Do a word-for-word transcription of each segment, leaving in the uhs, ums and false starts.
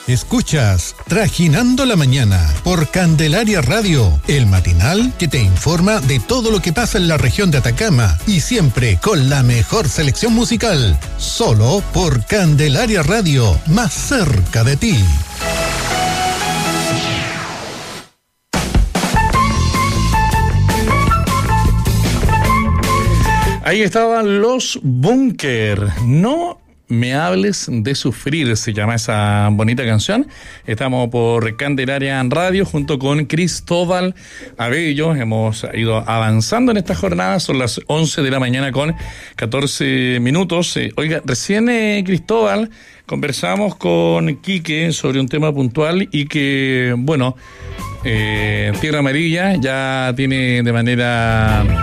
Escuchas Trajinando la Mañana por Candelaria Radio, el matinal que te informa de todo lo que pasa en la región de Atacama y siempre con la mejor selección musical, solo por Candelaria Radio, más cerca de ti. Ahí estaban los Búnker. No me hables de sufrir, se llama esa bonita canción. Estamos por Candelaria Radio junto con Cristóbal Abello. Hemos ido avanzando en esta jornada. Son las once de la mañana con catorce minutos. Eh, oiga, recién eh, Cristóbal, conversamos con Quique sobre un tema puntual y que, bueno, eh, Tierra Amarilla ya tiene de manera...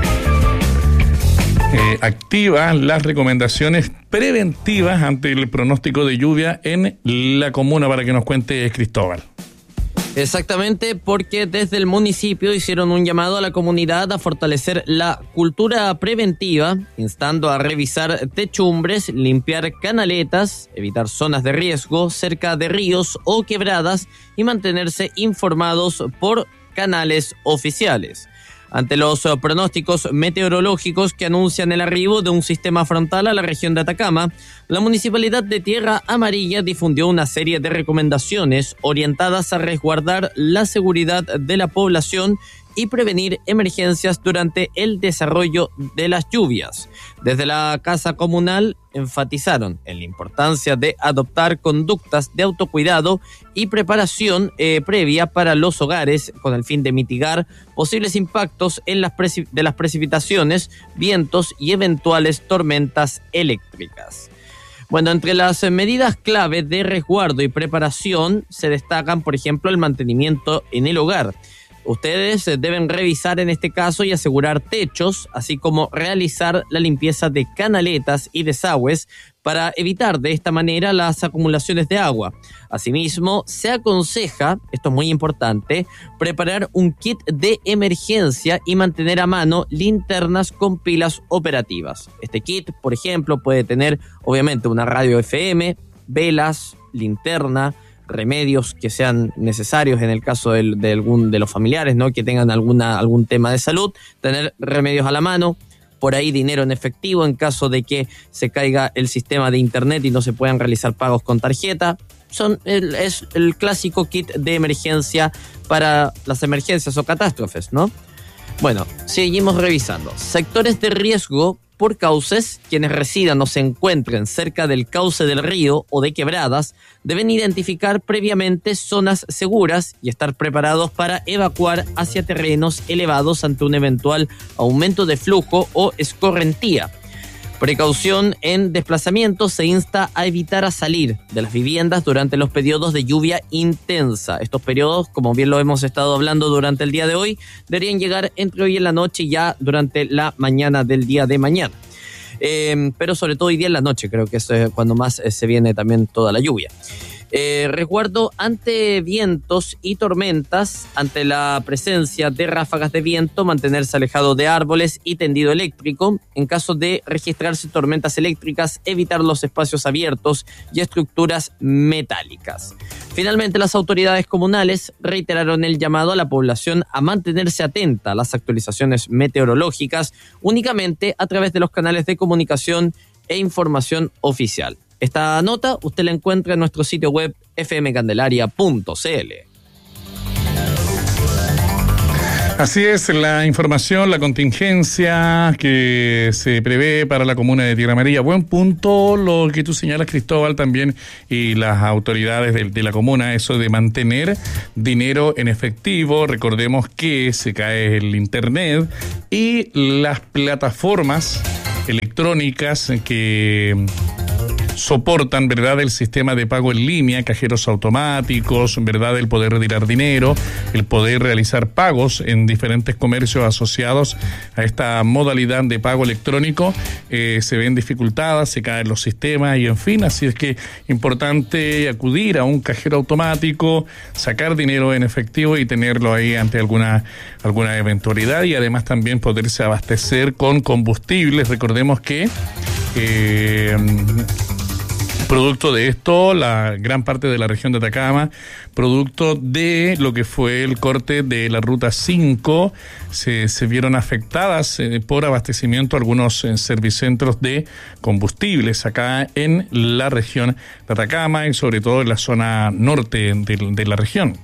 Eh, activa las recomendaciones preventivas ante el pronóstico de lluvia en la comuna, para que nos cuente Cristóbal. Exactamente, porque desde el municipio hicieron un llamado a la comunidad a fortalecer la cultura preventiva, instando a revisar techumbres, limpiar canaletas, evitar zonas de riesgo cerca de ríos o quebradas y mantenerse informados por canales oficiales. Ante los pronósticos meteorológicos que anuncian el arribo de un sistema frontal a la región de Atacama, la Municipalidad de Tierra Amarilla difundió una serie de recomendaciones orientadas a resguardar la seguridad de la población y prevenir emergencias durante el desarrollo de las lluvias. Desde la Casa Comunal enfatizaron en la importancia de adoptar conductas de autocuidado y preparación eh, previa para los hogares con el fin de mitigar posibles impactos en las preci- de las precipitaciones, vientos y eventuales tormentas eléctricas. Bueno, entre las medidas clave de resguardo y preparación se destacan, por ejemplo, el mantenimiento en el hogar. Ustedes deben revisar en este caso y asegurar techos, así como realizar la limpieza de canaletas y desagües para evitar de esta manera las acumulaciones de agua. Asimismo, se aconseja, esto es muy importante, preparar un kit de emergencia y mantener a mano linternas con pilas operativas. Este kit, por ejemplo, puede tener obviamente una radio F M, velas, linterna, remedios que sean necesarios en el caso de, de algún de los familiares, ¿no?, que tengan alguna algún tema de salud, tener remedios a la mano, por ahí dinero en efectivo en caso de que se caiga el sistema de internet y no se puedan realizar pagos con tarjeta. Son el, es el clásico kit de emergencia para las emergencias o catástrofes, ¿no? Bueno, seguimos revisando. Sectores de riesgo por cauces. Quienes residan o se encuentren cerca del cauce del río o de quebradas deben identificar previamente zonas seguras y estar preparados para evacuar hacia terrenos elevados ante un eventual aumento de flujo o escorrentía. Precaución en desplazamiento. Se insta a evitar a salir de las viviendas durante los periodos de lluvia intensa. Estos periodos, como bien lo hemos estado hablando durante el día de hoy, deberían llegar entre hoy en la noche y ya durante la mañana del día de mañana. Eh, pero sobre todo hoy día en la noche, creo que es cuando más eh, se viene también toda la lluvia. Eh, resguardo ante vientos y tormentas. Ante la presencia de ráfagas de viento, mantenerse alejado de árboles y tendido eléctrico. En caso de registrarse tormentas eléctricas, evitar los espacios abiertos y estructuras metálicas. Finalmente, las autoridades comunales reiteraron el llamado a la población a mantenerse atenta a las actualizaciones meteorológicas únicamente a través de los canales de comunicación e información oficial. Esta nota usted la encuentra en nuestro sitio web f m candelaria punto c l. Así es, la información, la contingencia que se prevé para la comuna de Tierra Amarilla. Buen punto lo que tú señalas, Cristóbal, también, y las autoridades de, de la comuna, eso de mantener dinero en efectivo. Recordemos que se cae el internet y las plataformas electrónicas que soportan, ¿verdad?, el sistema de pago en línea, cajeros automáticos, ¿verdad?, el poder retirar dinero, el poder realizar pagos en diferentes comercios asociados a esta modalidad de pago electrónico, eh, se ven dificultadas, se caen los sistemas y en fin, así es que importante acudir a un cajero automático, sacar dinero en efectivo y tenerlo ahí ante alguna, alguna eventualidad, y además también poderse abastecer con combustibles. Recordemos que eh, Producto de esto, la gran parte de la región de Atacama, producto de lo que fue el corte de la ruta cinco, se, se vieron afectadas eh, por abastecimiento algunos eh, servicentros de combustibles acá en la región de Atacama y sobre todo en la zona norte de, de la región.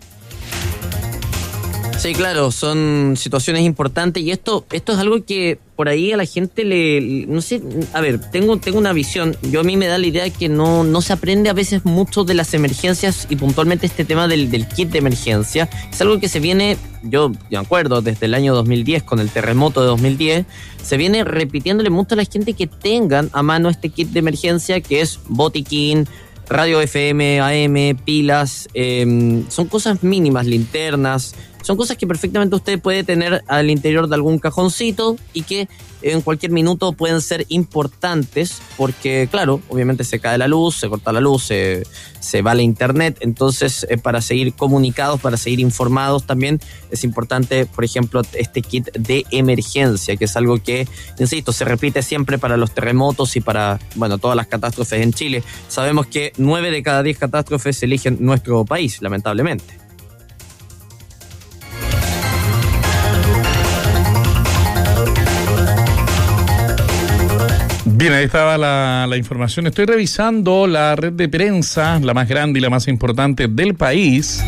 Sí, claro, son situaciones importantes y esto esto es algo que por ahí a la gente le, no sé, a ver, tengo tengo una visión, yo a mí me da la idea que no no se aprende a veces mucho de las emergencias y puntualmente este tema del, del kit de emergencia, es algo que se viene, yo me acuerdo, desde el año dos mil diez con el terremoto de dos mil diez, se viene repitiéndole mucho a la gente que tengan a mano este kit de emergencia que es botiquín, radio F M, A M, pilas, eh, son cosas mínimas, linternas, son cosas que perfectamente usted puede tener al interior de algún cajoncito y que en cualquier minuto pueden ser importantes porque, claro, obviamente se cae la luz, se corta la luz, se, se va la internet, entonces eh, para seguir comunicados, para seguir informados también es importante, por ejemplo, este kit de emergencia, que es algo que, insisto, se repite siempre para los terremotos y para, bueno, todas las catástrofes en Chile. Sabemos que nueve de cada diez catástrofes eligen nuestro país, lamentablemente. Bien, ahí estaba la, la información. Estoy revisando la red de prensa, la más grande y la más importante del país,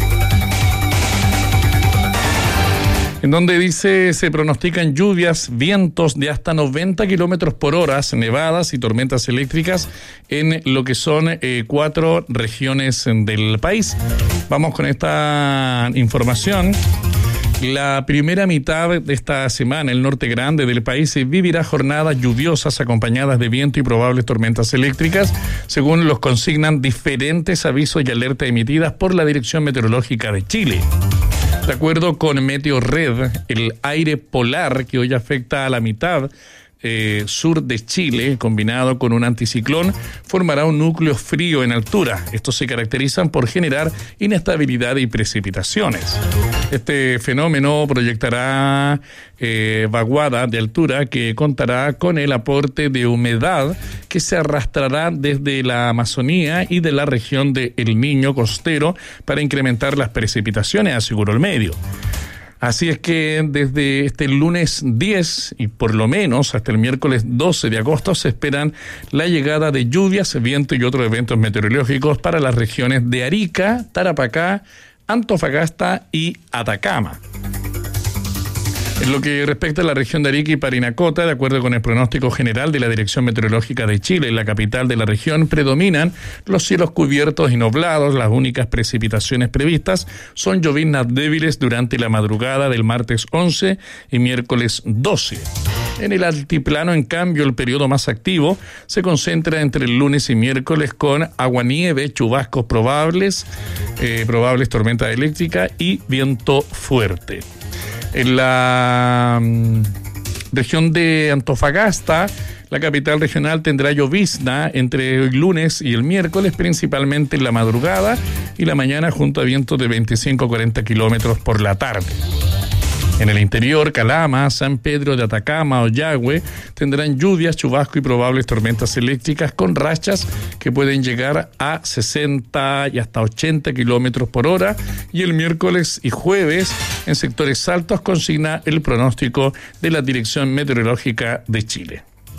en donde dice se pronostican lluvias, vientos de hasta noventa kilómetros por hora, nevadas y tormentas eléctricas en lo que son eh, cuatro regiones del país. Vamos con esta información. La primera mitad de esta semana, el norte grande del país vivirá jornadas lluviosas acompañadas de viento y probables tormentas eléctricas, según los consignan diferentes avisos y alertas emitidas por la Dirección Meteorológica de Chile. De acuerdo con Meteorred, el aire polar que hoy afecta a la mitad Eh, sur de Chile, combinado con un anticiclón, formará un núcleo frío en altura. Estos se caracterizan por generar inestabilidad y precipitaciones. Este fenómeno proyectará eh, vaguada de altura que contará con el aporte de humedad que se arrastrará desde la Amazonía y de la región de El Niño costero para incrementar las precipitaciones, aseguró el medio. Así es que desde este lunes diez y por lo menos hasta el miércoles doce de agosto se esperan la llegada de lluvias, viento y otros eventos meteorológicos para las regiones de Arica, Tarapacá, Antofagasta y Atacama. En lo que respecta a la región de Arica y Parinacota, de acuerdo con el pronóstico general de la Dirección Meteorológica de Chile, en la capital de la región predominan los cielos cubiertos y nublados. Las únicas precipitaciones previstas son lloviznas débiles durante la madrugada del martes once y miércoles doce. En el altiplano, en cambio, el periodo más activo se concentra entre el lunes y miércoles con aguanieve, chubascos probables, eh, probables tormentas eléctricas y viento fuerte. En la um, región de Antofagasta, la capital regional tendrá llovizna entre el lunes y el miércoles, principalmente en la madrugada y la mañana, junto a vientos de veinticinco a cuarenta kilómetros por la tarde. En el interior, Calama, San Pedro de Atacama, Ollagüe, tendrán lluvias, chubasco y probables tormentas eléctricas con rachas que pueden llegar a sesenta y hasta ochenta kilómetros por hora. Y el miércoles y jueves, en sectores altos, consigna el pronóstico de la Dirección Meteorológica de Chile.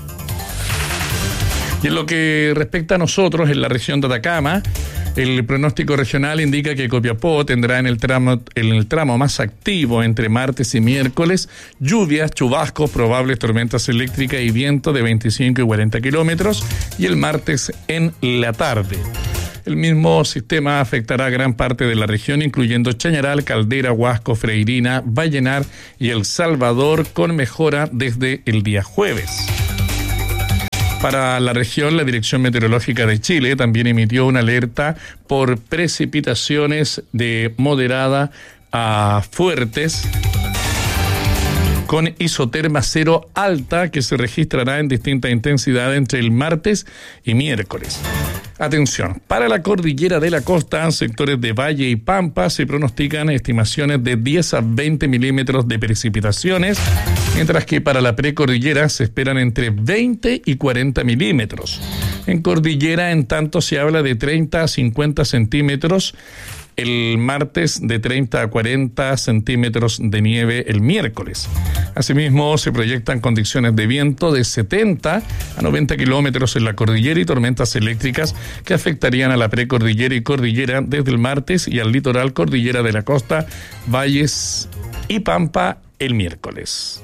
Y en lo que respecta a nosotros, en la región de Atacama, el pronóstico regional indica que Copiapó tendrá en el tramo, en el tramo más activo entre martes y miércoles lluvias, chubascos, probables tormentas eléctricas y viento de veinticinco y cuarenta kilómetros, y el martes en la tarde. El mismo sistema afectará a gran parte de la región, incluyendo Chañaral, Caldera, Huasco, Freirina, Vallenar y El Salvador, con mejora desde el día jueves. Para la región, la Dirección Meteorológica de Chile también emitió una alerta por precipitaciones de moderada a fuertes, con isoterma cero alta, que se registrará en distinta intensidad entre el martes y miércoles. Atención, para la cordillera de la costa, sectores de Valle y Pampa, se pronostican estimaciones de diez a veinte milímetros de precipitaciones, mientras que para la precordillera se esperan entre veinte y cuarenta milímetros. En cordillera, en tanto, se habla de treinta a cincuenta centímetros el martes, de treinta a cuarenta centímetros de nieve el miércoles. Asimismo, se proyectan condiciones de viento de setenta a noventa kilómetros en la cordillera y tormentas eléctricas que afectarían a la precordillera y cordillera desde el martes y al litoral, cordillera de la costa, valles y Pampa el miércoles.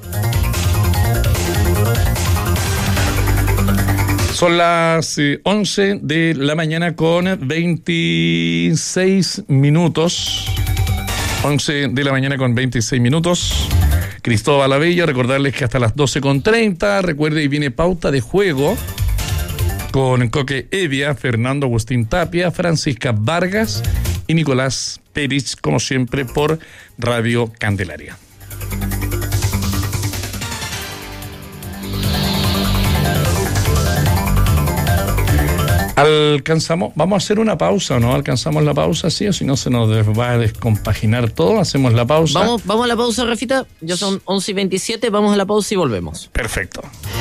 Son las eh, once de la mañana con veintiséis minutos. once de la mañana con veintiséis minutos. Cristóbal Abella, recordarles que hasta las doce con treinta, recuerde, y viene Pauta de Juego con Coque Evia, Fernando Agustín Tapia, Francisca Vargas y Nicolás Perich, como siempre, por Radio Candelaria. Alcanzamos, vamos a hacer una pausa, ¿no? ¿Alcanzamos la pausa, sí? O si no se nos va a descompaginar todo, hacemos la pausa. Vamos, vamos a la pausa, Rafita. Ya son once y veintisiete, vamos a la pausa y volvemos. Perfecto.